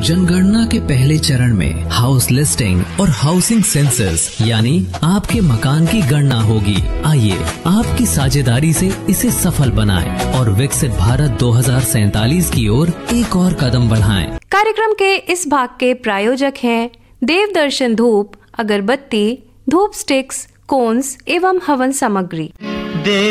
जनगणना के पहले चरण में हाउस लिस्टिंग और हाउसिंग सेंसस यानी आपके मकान की गणना होगी। आइए आपकी साझेदारी से इसे सफल बनाएं और विकसित भारत 2047 की ओर एक और कदम बढ़ाएं। कार्यक्रम के इस भाग के प्रायोजक हैं देवदर्शन धूप, अगरबत्ती, धूप स्टिक्स, कोन्स एवं हवन सामग्री।